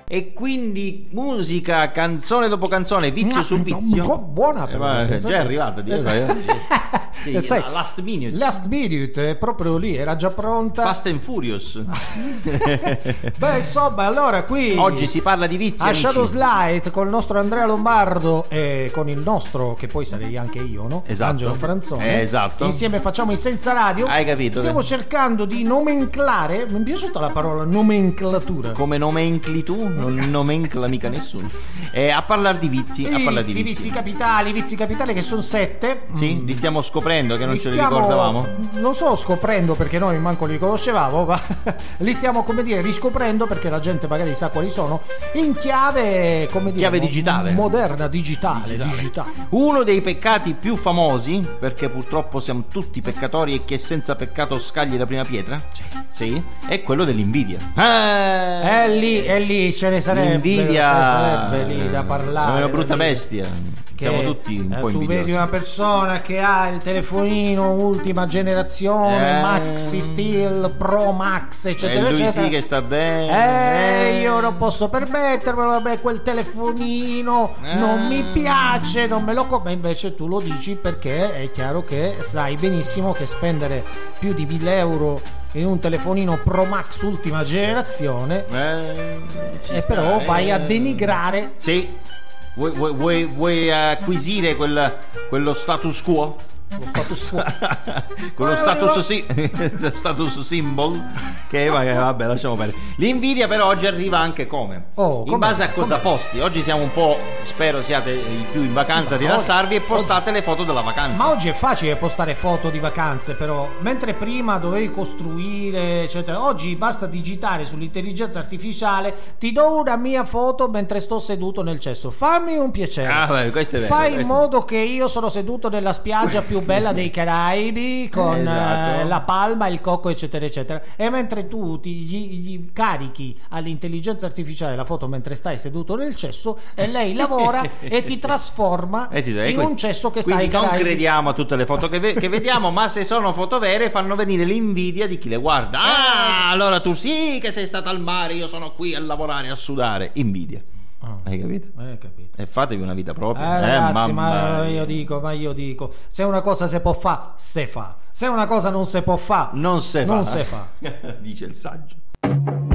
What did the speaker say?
E quindi musica, canzone dopo canzone, vizio su vizio. Buona, già è arrivata. Sì, sai, last minute. Last minute, è proprio lì, era già pronta. Fast and Furious. Beh, insomma, allora qui oggi si parla di vizi. A Shadows Light con il nostro Andrea Lombardo e con il nostro, che poi sarei anche io, no? Esatto. Angelo Franzone. Esatto. Insieme facciamo i Senza Radio. Hai capito? Stiamo cercando di nomenclare. Mi è piaciuta la parola nomenclatura. Come nomencli tu? Non nomencla mica nessuno. A parlare di vizi. Vizi capitali che sono 7. Sì, li stiamo scoprendo, che non ce li ricordavamo. Non so scoprendo perché noi manco li conoscevamo, ma li stiamo, come dire, riscoprendo perché la gente magari sa quali sono, in chiave, come dire, chiave digitale. Moderna, digitale. Uno dei peccati più famosi, perché purtroppo siamo tutti peccatori e chi è senza peccato scagli la prima pietra. Sì, è quello dell'invidia. È lì ce ne sarebbe. L'invidia lì da parlare. È una brutta bestia. Siamo tutti un po' invidiosi. Tu vedi una persona che ha il telefonino ultima generazione, Maxi Steel Pro Max, eccetera, e lui eccetera. Sì che sta bene. Io non posso permettermelo, vabbè, quel telefonino non mi piace, non me lo come. Invece tu lo dici perché è chiaro che sai benissimo che spendere più di 1.000 euro in un telefonino Pro Max ultima generazione e però vai a denigrare. Sì. Vuoi acquisire quello status quo? Lo status quo. Quello status symbol che vabbè, lasciamo perdere. L'invidia però oggi arriva anche come? In base a cosa posti. Oggi siamo un po', spero siate più in vacanza, a rilassarvi, e postate le foto della vacanza. Ma oggi è facile postare foto di vacanze, però mentre prima dovevi costruire eccetera, oggi basta digitare sull'intelligenza artificiale: ti do una mia foto mentre sto seduto nel cesso, fammi un piacere. Questo è vero, fai in modo che io sono seduto nella spiaggia più bella dei Caraibi con la palma, il cocco, eccetera eccetera, e mentre tu gli carichi all'intelligenza artificiale la foto mentre stai seduto nel cesso, e lei lavora e ti trasforma in un cesso che sta ai Caraibi. Non crediamo a tutte le foto che vediamo, ma se sono foto vere fanno venire l'invidia di chi le guarda. Allora tu sì che sei stata al mare, io sono qui a lavorare, a sudare. Invidia. Hai capito? Capito. E fatevi una vita propria. Ragazzi, ma io dico, se una cosa si può fa, se fa. Se una cosa non si può fa, non se fa. fa. Dice il saggio.